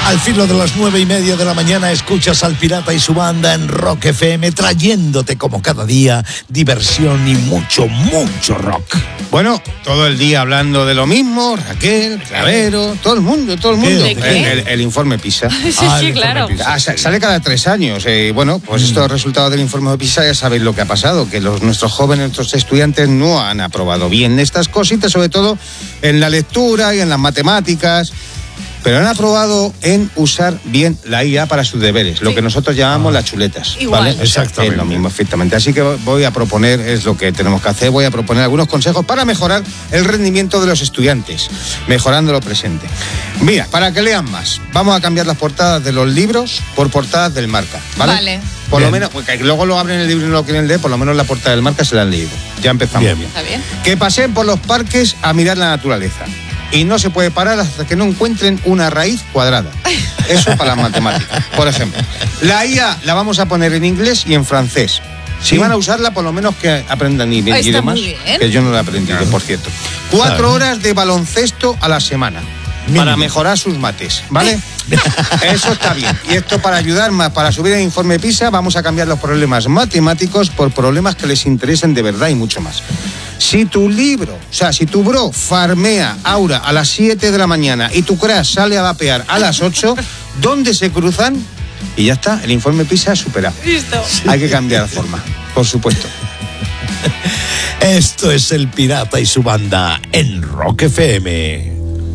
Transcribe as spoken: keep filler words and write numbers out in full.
Al filo de las nueve y media de la mañana escuchas al Pirata y su banda en Rock F M, trayéndote como cada día diversión y mucho, mucho rock. Bueno, todo el día hablando de lo mismo, Raquel, Clavero, todo el mundo, todo el mundo. ¿De qué? El, el, el informe PISA. Sí, ah, sí, claro. Ah, sale cada tres años. Eh, bueno, pues mm. estos resultados del informe de PISA ya sabéis lo que ha pasado, que los, nuestros jóvenes, nuestros estudiantes no han aprobado bien estas cositas, sobre todo en la lectura y en las matemáticas. Pero han aprobado en usar bien la I A para sus deberes, sí. Lo que nosotros llamamos ah. las chuletas. Igual. ¿Vale? Exactamente. Es lo mismo, efectivamente. Así que voy a proponer, es lo que tenemos que hacer, voy a proponer algunos consejos para mejorar el rendimiento de los estudiantes, mejorando lo presente. Mira, para que lean más, vamos a cambiar las portadas de los libros por portadas del Marca, ¿vale? Vale. Por bien. Lo menos, porque luego lo abren el libro y no lo quieren leer, por lo menos la portada del Marca se la han leído. Ya empezamos bien. bien. Está bien. Que pasen por los parques a mirar la naturaleza. Y no se puede parar hasta que no encuentren una raíz cuadrada. Eso para las matemáticas. Por ejemplo, la I A la vamos a poner en inglés y en francés. Si sí. van a usarla, por lo menos que aprendan idiomas, que yo no la he aprendido, claro. Por cierto. Cuatro claro. horas de baloncesto a la semana. Mínimo. Para mejorar sus mates, ¿vale? Eso está bien. Y esto para ayudar más, para subir el informe PISA, vamos a cambiar los problemas matemáticos por problemas que les interesen de verdad y mucho más. Si tu libro, o sea, si tu bro farmea Aura a las siete de la mañana y tu crash sale a vapear a las ocho, ¿dónde se cruzan? Y ya está, el informe PISA superado. Listo. Sí. Hay que cambiar la forma, por supuesto. Esto es el Pirata y su banda en Rock F M.